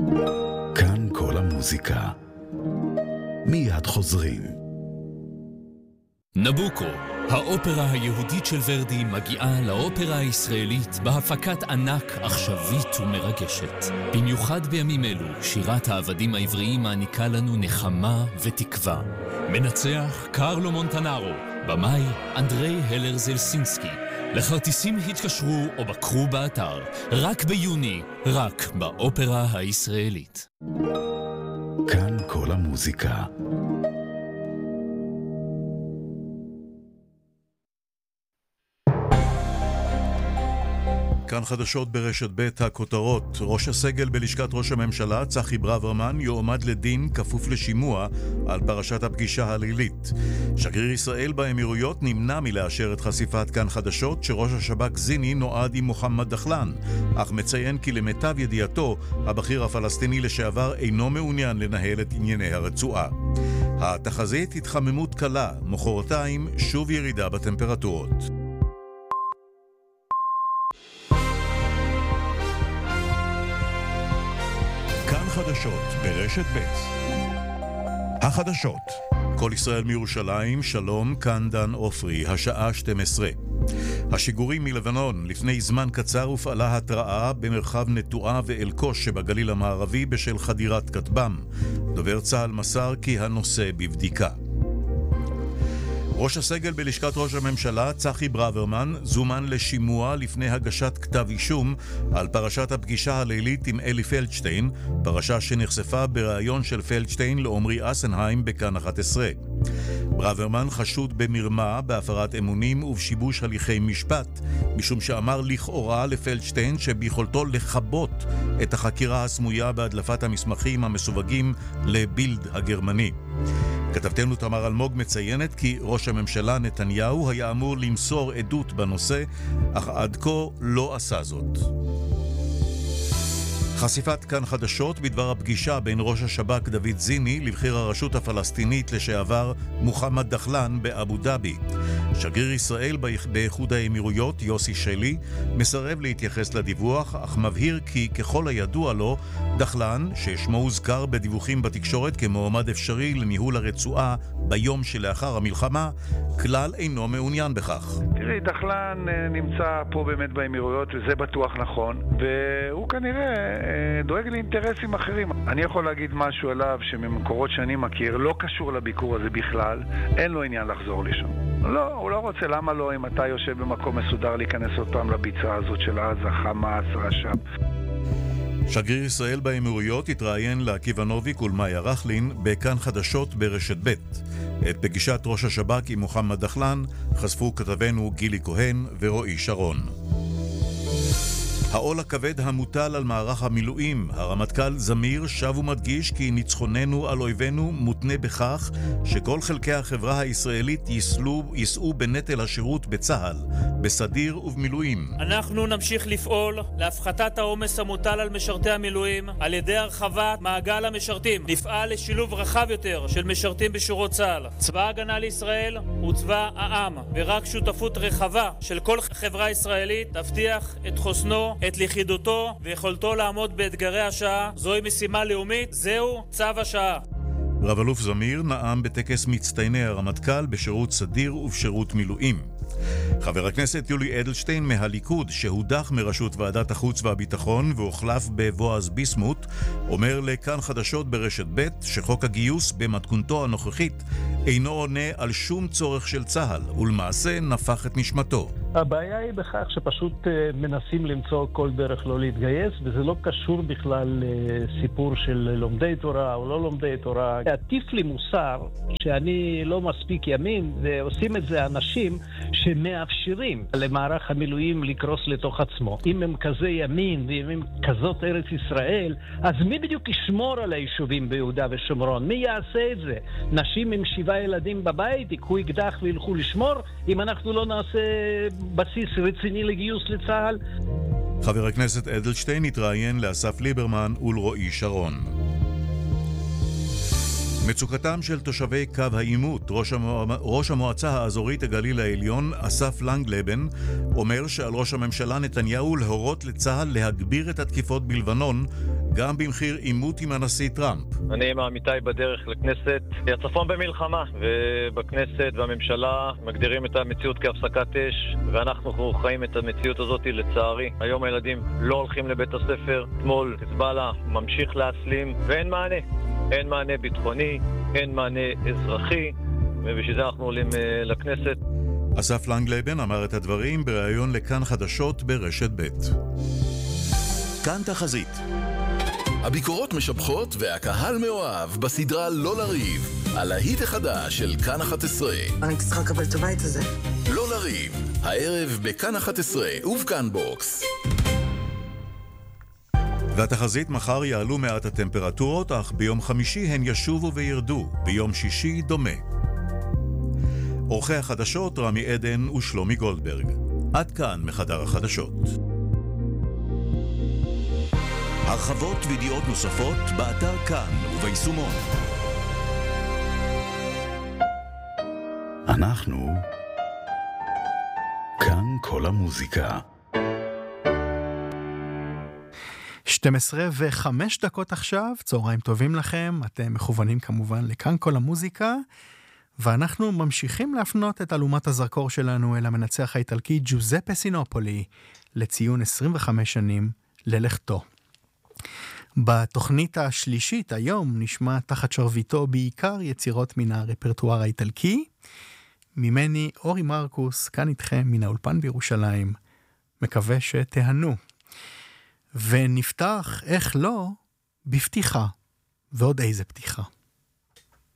כאן כל המוזיקה. מיד חוזרים. נבוקו, האופרה היהודית של ורדי מגיעה לאופרה הישראלית בהפקת ענק עכשווית ומרגשת. במיוחד בימים אלו, שירת העבדים העבריים מעניקה לנו נחמה ותקווה. מנצח קרלו מונטנארו, במאי אנדרי הלר זלסינסקי. לכרטיסים התקשרו או בקרו באתר, רק ביוני, רק באופרה הישראלית. כאן כל המוזיקה. כאן חדשות ברשת ב' הכותרות. ראש הסגל בלשכת ראש הממשלה, צחי ברוורמן, יועמד לדין כפוף לשימוע על פרשת הפגישה הלילית. שגריר ישראל באמירויות נמנע מלאשר את חשיפת כאן חדשות שראש השב"כ זיני נועד עם מוחמד דחלן, אך מציין כי למיטב ידיעתו, הבכיר הפלסטיני לשעבר אינו מעוניין לנהל את ענייני הרצועה. התחזית התחממות קלה, מחרתיים שוב ירידה בטמפרטורות. חדשות ברשת ב'. החדשות. כל ישראל מירושלים, שלום, כאן דן אופרי, השעה 12. השיגורים מלבנון, לפני זמן קצר הופעלה התראה במרחב נטועה ואלקוש שבגליל המערבי בשל חדירת כטב"ם. דובר צה"ל מסר כי הנושא בבדיקה. ראש הסגל בלשכת ראש הממשלה, צחי ברוורמן, זומן לשימוע לפני הגשת כתב אישום על פרשת הפגישה הלילית עם אלי פלדשטיין, פרשה שנחשפה בראיון של פלדשטיין לעומרי אסנהיים בכאן 11. ברוורמן חשוד במרמה, בהפרת אמונים ובשיבוש הליכי משפט, משום שאמר לכאורה לפלדשטיין שביכולתו לחבות את החקירה הסמויה בהדלפת המסמכים המסווגים לבילד הגרמני. כתבתנו תמר אלמוג מציינת כי ראש הממשלה נתניהו היה אמור למסור עדות בנושא, אך עד כה לא עשה זאת. חשיפת כאן חדשות בדבר הפגישה בין ראש השב"כ דוד זיני לבחיר הרשות הפלסטינית לשעבר מוחמד דחלן באבו דאבי. שגריר ישראל באיחוד האמירויות יוסי שלי מסרב להתייחס לדיווח, אך מבהיר כי ככל הידוע לו, דחלן, ששמו הוזכר בדיווחים בתקשורת כמועמד אפשרי לניהול הרצועה ביום שלאחר המלחמה, כלל אינו מעוניין בכך. תראי, דחלן נמצא פה באמת באמירויות, וזה בטוח נכון, והוא כנראה דואג לאינטרסים אחרים. אני יכול להגיד משהו עליו שממקורות שאני מכיר, לא קשור לביקור הזה בכלל, אין לו עניין לחזור לשם. לא, הוא לא רוצה, למה לא? אם אתה יושב במקום מסודר להיכנס אותם לביצה הזאת של עזה, חמאס, רש"ב. שגריר ישראל באמירויות התראיין לעקיבא נוביק ולמאיה רחלין בכאן חדשות ברשת ב'. את פגישת ראש השב"כ עם מוחמד דחלן חשפו כתבנו גילי כהן ורועי שרון. העול הכבד המוטל על מערך המילואים. הרמטכ"ל זמיר שב ומדגיש כי ניצחוננו על אויבינו מותנה בכך שכל חלקי החברה הישראלית יישאו בנטל השירות בצה"ל, בסדיר ובמילואים. אנחנו נמשיך לפעול להפחתת העומס המוטל על משרתי המילואים על ידי הרחבת מעגל המשרתים. נפעל לשילוב רחב יותר של משרתים בשורות צה"ל. צבא ההגנה לישראל הוא צבא העם, ורק שותפות רחבה של כל חברה ישראלית תבטיח את חוסנו, את לכידותו ויכולתו לעמוד באתגרי השעה. זוהי משימה לאומית, זהו צו השעה. רב אלוף זמיר נאם בטקס מצטייני הרמטכ"ל בשירות סדיר ובשירות מילואים. חבר הכנסת יולי אדלשטיין מהליכוד, שהודח מראשות ועדת החוץ והביטחון והוחלף בבועז ביסמוט, אומר לכאן חדשות ברשת ב' שחוק הגיוס במתכונתו הנוכחית אינו עונה על שום צורך של צה"ל, ולמעשה נפח את נשמתו. הבעיה היא בכך שפשוט מנסים למצוא כל דרך לא להתגייס, וזה לא קשור בכלל לסיפור של לומדי תורה או לא לומדי תורה. עטיף לי מוסר שאני לא מספיק ימין, ועושים את זה אנשים שמאפשרים למערך המילואים לקרוס לתוך עצמו. אם הם כזה ימין ואם הם כזאת ארץ ישראל, אז מי בדיוק ישמור על היישובים ביהודה ושומרון? מי יעשה את זה? נשים עם 7 ילדים בבית יקחו אקדח וילכו לשמור אם אנחנו לא נעשה בסיס רציני לגיוס לצה"ל? חבר הכנסת אדלשטיין התראיין לאסף ליברמן ולרועי שרון. מצוקתם של תושבי קו העימות. ראש המועצה האזורית הגליל העליון, אסף לנגלבן, אומר שעל ראש הממשלה נתניהו להורות לצה"ל להגביר את התקיפות בלבנון, גם במחיר עימות עם הנשיא טראמפ. אני עם עמיתי בדרך לכנסת. הצפון במלחמה, ובכנסת והממשלה מגדירים את המציאות כהפסקת אש, ואנחנו חיים את המציאות הזאת לצערי. היום הילדים לא הולכים לבית הספר, אתמול חיזבאללה ממשיך להסלים, ואין מענה. אין מענה ביטחוני, אין מענה אזרחי, ובשביל זה אנחנו עולים לכנסת. אסף לנגלבן אמר את הדברים בריאיון לכאן חדשות ברשת ב'. כאן תחזית. הביקורות משבחות והקהל מאוהב בסדרה לא לריב, על ההיט החדש של כאן 11. אני צריכה לקבל את הבית הזה. לא לריב, הערב בכאן 11 ובכאן בוקס. והתחזית: מחר יעלו מעט הטמפרטורות, אך ביום חמישי הן ישובו וירדו, ביום שישי דומה. עורכי החדשות רמי עדן ושלומי גולדברג. עד כאן מחדר החדשות. הרחבות וידיעות נוספות באתר כאן וביישומון. אנחנו כאן כל המוזיקה. 12:05 עכשיו, צהריים טובים לכם, אתם מכוונים כמובן לכאן כל המוזיקה, ואנחנו ממשיכים להפנות את אלומת הזרקור שלנו אל המנצח האיטלקי ג'וזפה סינופולי, לציון 25 שנים ללכתו. בתוכנית השלישית היום נשמע תחת שרביטו בעיקר יצירות מן הרפרטואר האיטלקי. ממני אורי מרקוס, כאן איתכם מן האולפן בירושלים. מקווה שתהנו. ונפתח, איך לא, בפתיחה. ועוד איזה פתיחה.